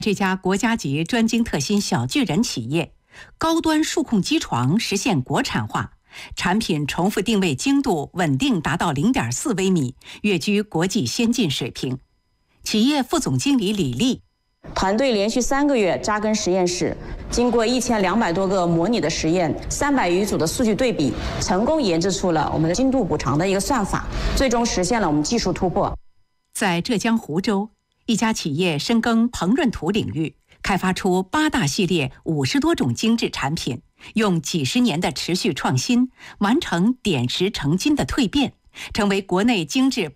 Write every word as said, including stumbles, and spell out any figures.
这家国家级专精特新小巨人企业，高端数控机床实现国产化，产品重复定位精度稳定达到 零点四 微米，跃居国际先进水平。企业副总经理李丽， 团队连续三个月扎根实验室，经过一千两百多个模拟的实验，三百余组的数据对比，成功研制出了我们的精度补偿的一个算法，最终实现了我们技术突破。 在浙江湖州，一家企业深耕膨润土领域，开发出八大系列五十多种精致产品，用几十年的持续创新，完成点石成金的蜕变，成为国内精致